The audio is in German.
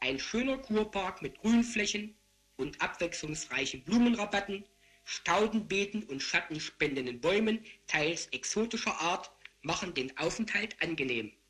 Ein schöner Kurpark mit Grünflächen und abwechslungsreichen Blumenrabatten, Staudenbeeten und schattenspendenden Bäumen, teils exotischer Art, machen den Aufenthalt angenehm.